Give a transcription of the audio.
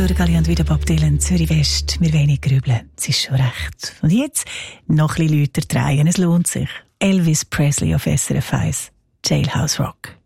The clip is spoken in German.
Zürgali und wieder Bob Dylan, Zürich West. Wir wollen nicht grübeln, es ist schon recht. Und jetzt noch ein bisschen lauter drehen, es lohnt sich. Elvis Presley auf SRF 1, Jailhouse Rock.